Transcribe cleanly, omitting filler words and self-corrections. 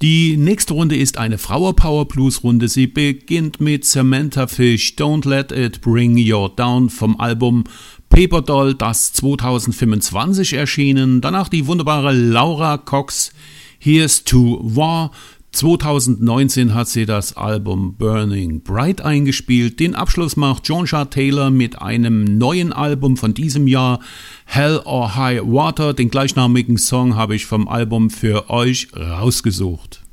Die nächste Runde ist eine Flower-Power-Blues-Runde. Sie beginnt mit Samantha Fish, Don't Let It Bring You Down vom Album Paper Doll, das 2025 erschienen. Danach die wunderbare Laura Cox, Here's to War. 2019 hat sie das Album Burning Bright eingespielt. Den Abschluss macht John-Shah Taylor mit einem neuen Album von diesem Jahr, Hell or High Water. Den gleichnamigen Song habe ich vom Album für euch rausgesucht.